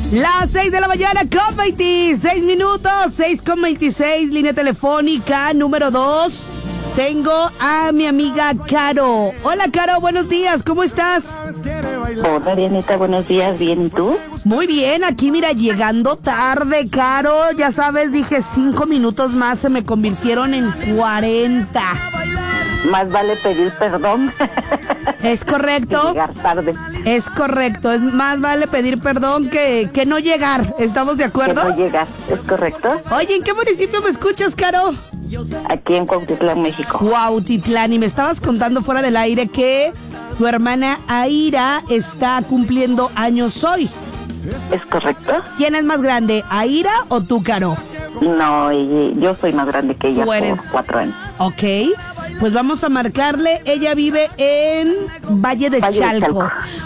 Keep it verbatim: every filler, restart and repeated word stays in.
Las seis de la mañana con veintiséis minutos, seis con veintiséis, línea telefónica número dos. Tengo a mi amiga Caro. Hola, Caro, buenos días, ¿cómo estás? Hola, Dianita, buenos días, ¿bien y tú? Muy bien, aquí mira, llegando tarde, Caro. Ya sabes, dije cinco minutos más, se me convirtieron en cuarenta. Más vale pedir perdón. ¿Es correcto? Que llegar tarde. Es correcto, es más vale pedir perdón que, que no llegar. ¿Estamos de acuerdo? Que no llegar, ¿es correcto? Oye, ¿en qué municipio me escuchas, Caro? Aquí en Cuautitlán, México. Cuautitlán, y me estabas contando fuera del aire que tu hermana Aira está cumpliendo años hoy. ¿Es correcto? ¿Quién es más grande, Aira o tú, Caro? No, y- yo soy más grande que ella Tú eres. por cuatro años. Ok, pues vamos a marcarle. Ella vive en Valle de Valle de Chalco. Chalco.